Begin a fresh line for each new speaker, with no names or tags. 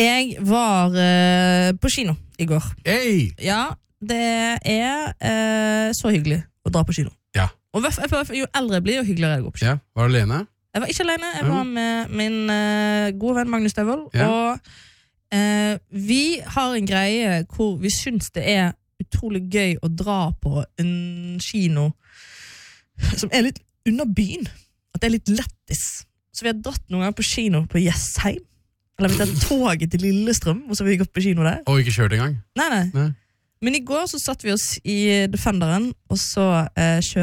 Jeg var på kino I går.
Hey!
Ja, det så hyggelig å dra på kino.
Ja.
Og jo eldre jeg blir, jo hyggeligere jeg går på kino.
Ja, var du alene?
Jeg var ikke alene, jeg var med min gode venn Magnus Devold, og vi har en greie hvor vi synes det utrolig gøy å dra på en kino som litt under byen, at det litt lettis. Så vi har dratt noen ganger på kino på Jessheim, eller vi har tatt toget til Lillestrøm, og så har vi gått på kino der.
Og ikke kjørt en gang?
Nei. Men I går så satt vi oss I Defenderen, og så kjørte